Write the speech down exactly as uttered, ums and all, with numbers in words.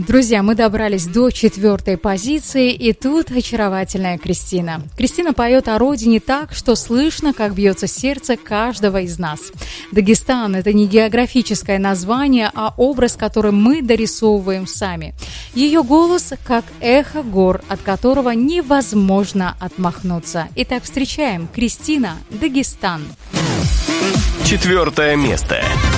Друзья, мы добрались до четвертой позиции, и тут очаровательная Кристина. Кристина поет о родине так, что слышно, как бьется сердце каждого из нас. Дагестан – это не географическое название, а образ, который мы дорисовываем сами. Ее голос – как эхо гор, от которого невозможно отмахнуться. Итак, встречаем Кристина, Дагестан. Четвертое место.